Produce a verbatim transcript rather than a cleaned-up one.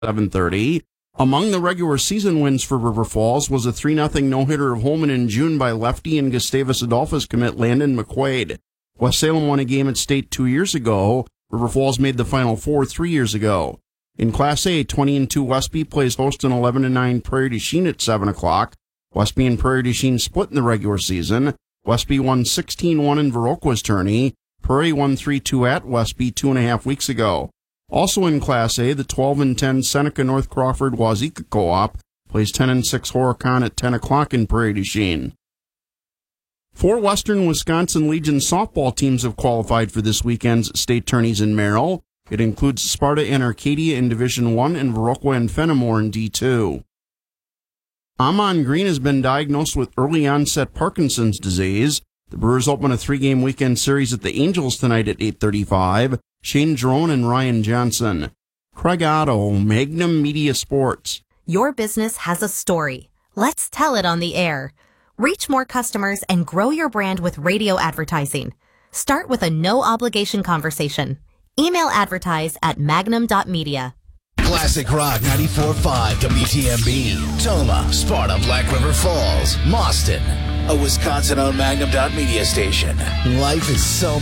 seven thirty. Among the regular season wins for River Falls was a three nothing no-hitter of Holman in June by lefty and Gustavus Adolphus commit Landon McQuaid. West Salem won a game at state two years ago. River Falls made the Final Four three years ago. In Class A, twenty and two Westby plays host an eleven and nine Prairie du Chien at seven o'clock. Westby and Prairie du Chien split in the regular season. Westby won sixteen one in Viroqua's tourney. Prairie won three two at Westby two and a half weeks ago. Also in Class A, the twelve and ten Seneca North Crawford Wazeeka Co-op plays ten and six Horicon at ten o'clock in Prairie du Chien. Four Western Wisconsin Legion softball teams have qualified for this weekend's state tourneys in Merrill. It includes Sparta and Arcadia in Division one and Viroqua and Fenimore in D two. Amon Green has been diagnosed with early onset Parkinson's disease. The Brewers open a three-game weekend series at the Angels tonight at eight thirty-five. Shane Jerome and Ryan Johnson. Craig Otto, Magnum Media Sports. Your business has a story. Let's tell it on the air. Reach more customers and grow your brand with radio advertising. Start with a no-obligation conversation. Email advertise at magnum dot media. Classic Rock ninety-four point five W T M B. Toma, Sparta, Black River Falls, Mauston. A Wisconsin-owned Magnum dot media station. Life is so